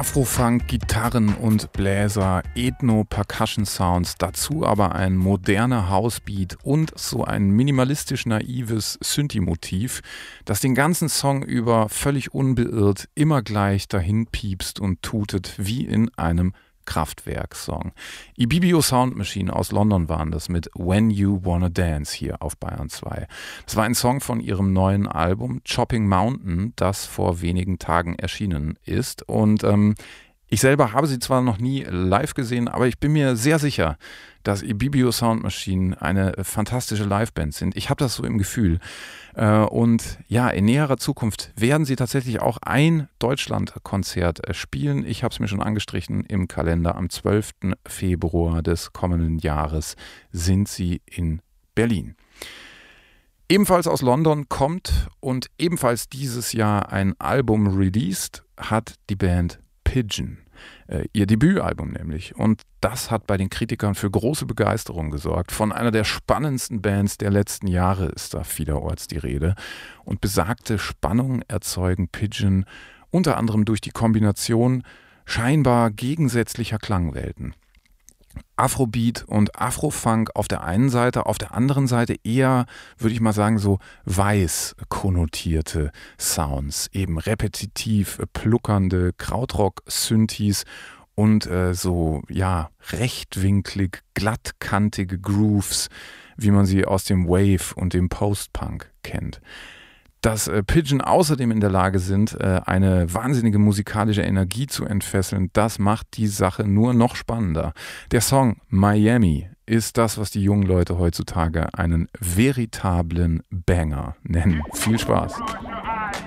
Afrofunk, Gitarren und Bläser, Ethno-Percussion-Sounds, dazu aber ein moderner Housebeat und so ein minimalistisch naives Synthi-Motiv, das den ganzen Song über völlig unbeirrt immer gleich dahin piepst und tutet wie in einem Kraftwerk-Song. Ibibio Sound Machine aus London waren das mit When You Wanna Dance hier auf Bayern 2. Das war ein Song von ihrem neuen Album Chopping Mountain, das vor wenigen Tagen erschienen ist. Und ich selber habe sie zwar noch nie live gesehen, aber ich bin mir sehr sicher, dass Ibibio Sound Machine eine fantastische Liveband sind. Ich habe das so im Gefühl. Und ja, in näherer Zukunft werden sie tatsächlich auch ein Deutschlandkonzert spielen. Ich habe es mir schon angestrichen im Kalender. Am 12. Februar des kommenden Jahres sind sie in Berlin. Ebenfalls aus London kommt und ebenfalls dieses Jahr ein Album released hat die Band Pigeon. Ihr Debütalbum nämlich. Und das hat bei den Kritikern für große Begeisterung gesorgt. Von einer der spannendsten Bands der letzten Jahre ist da vielerorts die Rede. Und besagte Spannung erzeugen Pigeon unter anderem durch die Kombination scheinbar gegensätzlicher Klangwelten. Afrobeat und Afrofunk auf der einen Seite, auf der anderen Seite eher, würde ich mal sagen, so weiß konnotierte Sounds, eben repetitiv pluckernde Krautrock-Synthes und so, ja, rechtwinklig, glattkantige Grooves, wie man sie aus dem Wave und dem Post-Punk kennt. Dass Pigeon außerdem in der Lage sind, eine wahnsinnige musikalische Energie zu entfesseln, das macht die Sache nur noch spannender. Der Song Miami ist das, was die jungen Leute heutzutage einen veritablen Banger nennen. Viel Spaß!